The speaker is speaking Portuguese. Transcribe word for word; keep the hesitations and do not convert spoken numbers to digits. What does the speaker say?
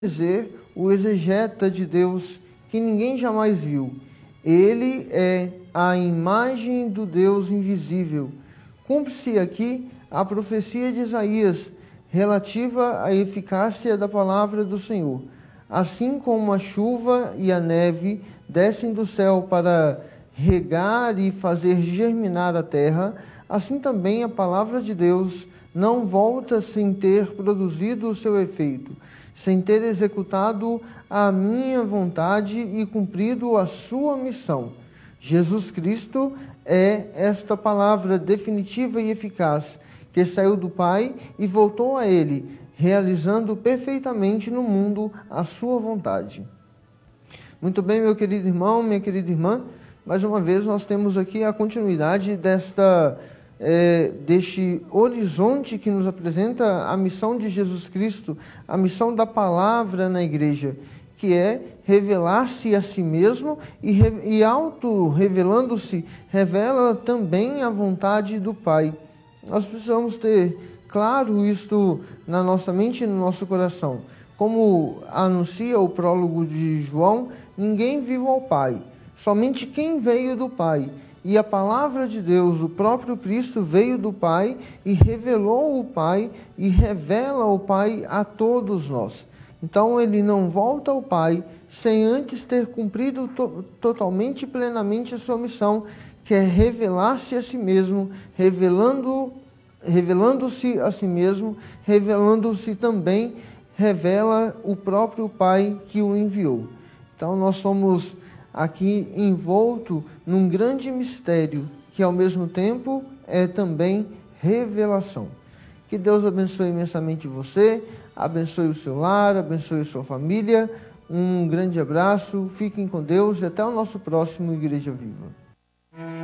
dizer o exegeta de Deus que ninguém jamais viu. Ele é a imagem do Deus invisível. Cumpre-se aqui a profecia de Isaías relativa à eficácia da palavra do Senhor. Assim como a chuva e a neve descem do céu para regar e fazer germinar a terra, assim também a palavra de Deus não volta sem ter produzido o seu efeito, sem ter executado a minha vontade e cumprido a sua missão. Jesus Cristo é esta palavra definitiva e eficaz, que saiu do Pai e voltou a Ele, realizando perfeitamente no mundo a sua vontade. Muito bem, meu querido irmão, minha querida irmã, mais uma vez nós temos aqui a continuidade desta, é, deste horizonte que nos apresenta a missão de Jesus Cristo, a missão da palavra na igreja, que é revelar-se a si mesmo e, e auto-revelando-se, revela também a vontade do Pai. Nós precisamos ter claro isto na nossa mente e no nosso coração. Como anuncia o prólogo de João, ninguém viu ao Pai, somente quem veio do Pai. E a palavra de Deus, o próprio Cristo, veio do Pai e revelou o Pai e revela o Pai a todos nós. Então ele não volta ao Pai sem antes ter cumprido to- totalmente e plenamente a sua missão, que é revelar-se a si mesmo, revelando, revelando-se a si mesmo, revelando-se também, revela o próprio Pai que o enviou. Então nós somos aqui envolto num grande mistério, que ao mesmo tempo é também revelação. Que Deus abençoe imensamente você, abençoe o seu lar, abençoe a sua família. Um grande abraço, fiquem com Deus e até o nosso próximo Igreja Viva.